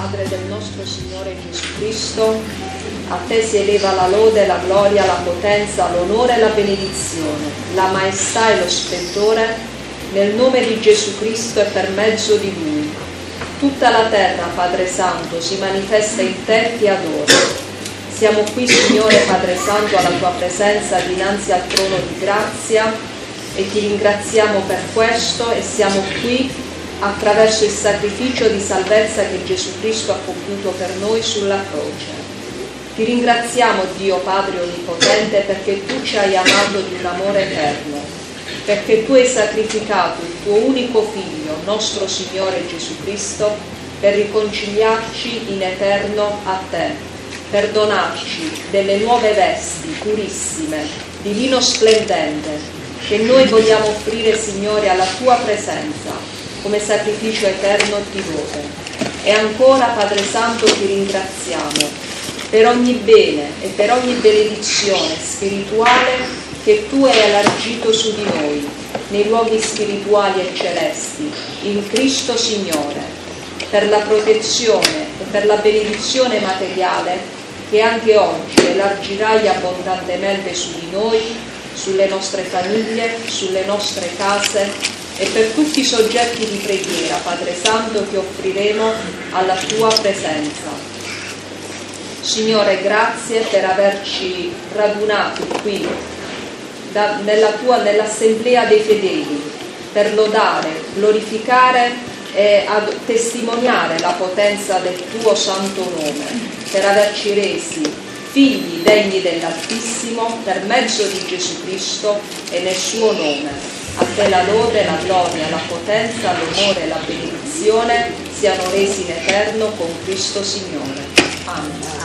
Madre del nostro Signore Gesù Cristo, a te si eleva la lode, la gloria, la potenza, l'onore e la benedizione, la maestà e lo splendore, nel nome di Gesù Cristo e per mezzo di Lui. Tutta la terra, Padre Santo, si manifesta in te e ti adora. Siamo qui, Signore Padre Santo, alla tua presenza dinanzi al trono di grazia e ti ringraziamo per questo, e siamo qui attraverso il sacrificio di salvezza che Gesù Cristo ha compiuto per noi sulla croce. Ti ringraziamo, Dio Padre Onnipotente, perché tu ci hai amato di un amore eterno, perché tu hai sacrificato il tuo unico Figlio, nostro Signore Gesù Cristo, per riconciliarci in eterno a te, per donarci delle nuove vesti purissime, di lino splendente, che noi vogliamo offrire, Signore, alla tua presenza, come sacrificio eterno ti lode. E ancora, Padre Santo, ti ringraziamo per ogni bene e per ogni benedizione spirituale che tu hai allargito su di noi, nei luoghi spirituali e celesti, in Cristo Signore, per la protezione e per la benedizione materiale che anche oggi elargirai abbondantemente su di noi, sulle nostre famiglie, sulle nostre case e per tutti i soggetti di preghiera, Padre Santo, che offriremo alla tua presenza. Signore, grazie per averci radunati qui nell'assemblea dei fedeli, per lodare, glorificare e testimoniare la potenza del tuo santo nome, per averci resi figli degni dell'Altissimo per mezzo di Gesù Cristo e nel suo nome. A te la lode, la gloria, la potenza, l'onore e la benedizione siano resi in eterno con Cristo Signore. Amen.